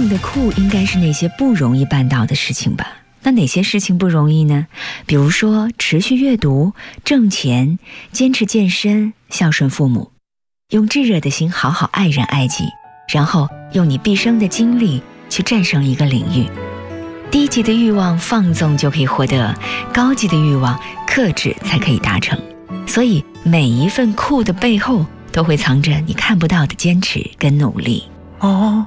的酷应该是那些不容易办到的事情吧？那哪些事情不容易呢？比如说持续阅读、挣钱、坚持健身、孝顺父母，用炙热的心好好爱人爱己，然后用你毕生的精力去战胜一个领域。低级的欲望放纵就可以获得，高级的欲望克制才可以达成。所以每一份酷的背后都会藏着你看不到的坚持跟努力。 我